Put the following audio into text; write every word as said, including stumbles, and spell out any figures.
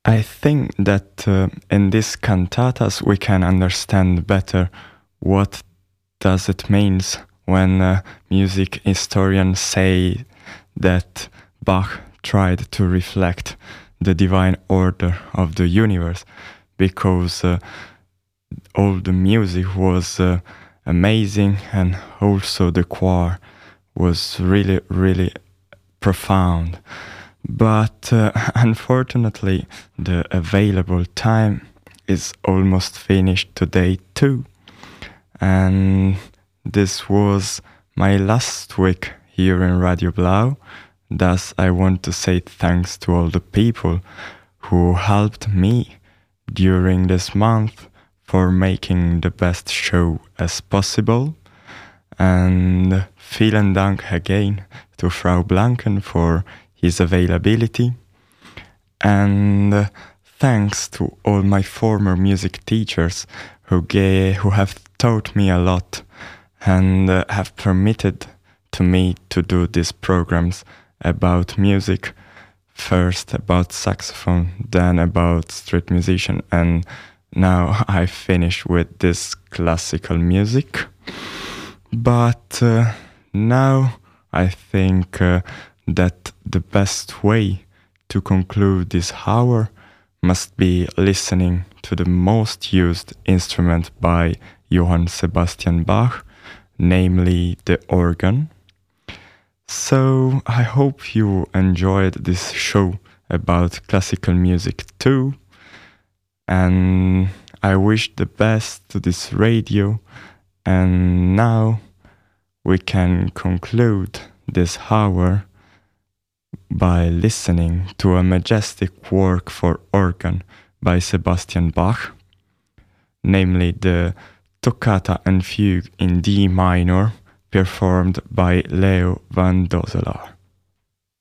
I think that uh, in these cantatas we can understand better what does it means when uh, music historians say that Bach tried to reflect the divine order of the universe, because uh, all the music was uh, amazing, and also the choir was really, really profound. But uh, unfortunately, the available time is almost finished today too. And this was my last week here in Radio Blau. Thus, I want to say thanks to all the people who helped me during this month for making the best show as possible. And vielen Dank again to Frau Blanken for his availability. And uh, thanks to all my former music teachers who gave, who have taught me a lot and uh, have permitted to me to do these programs about music. First about saxophone, then about street musician, and now I finish with this classical music. But uh, now I think uh, that the best way to conclude this hour must be listening to the most used instrument by Johann Sebastian Bach, namely the organ. So I hope you enjoyed this show about classical music too, and I wish the best to this radio. And now we can conclude this hour by listening to a majestic work for organ by Sebastian Bach, namely the Toccata and Fugue in D minor, performed by Leo van Dozelaar.